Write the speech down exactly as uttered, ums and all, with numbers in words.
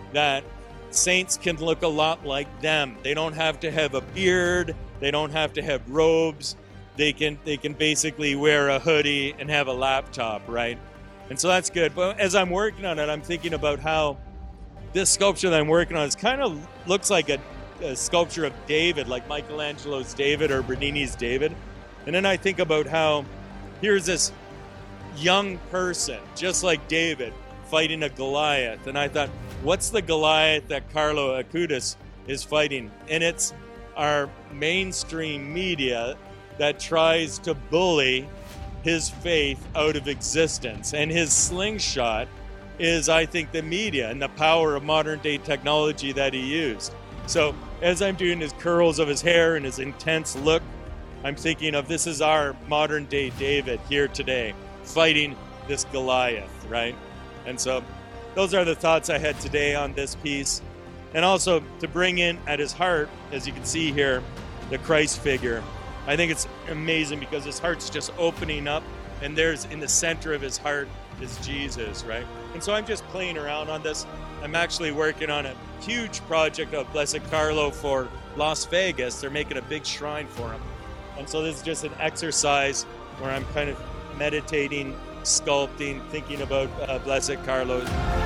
that saints can look a lot like them. They don't have to have a beard. They don't have to have robes. They can they can basically wear a hoodie and have a laptop, right? And so that's good. But as I'm working on it, I'm thinking about how this sculpture that I'm working on is kind of looks like a, a sculpture of David, like Michelangelo's David or Bernini's David. And then I think about how here's this young person, just like David, fighting a Goliath. And I thought, what's the Goliath that Carlo Acutis is fighting? And it's our mainstream media that tries to bully his faith out of existence. And his slingshot is, I think, the media and the power of modern day technology that he used. So as I'm doing his curls of his hair and his intense look, I'm thinking of this is our modern day David here today, fighting this Goliath, right? And so those are the thoughts I had today on this piece. And also to bring in at his heart, as you can see here, the Christ figure. I think it's amazing because his heart's just opening up, and there's in the center of his heart is Jesus, right? And so I'm just playing around on this. I'm actually working on a huge project of Blessed Carlo for Las Vegas. They're making a big shrine for him. And so this is just an exercise where I'm kind of meditating, sculpting, thinking about uh, Blessed Carlo.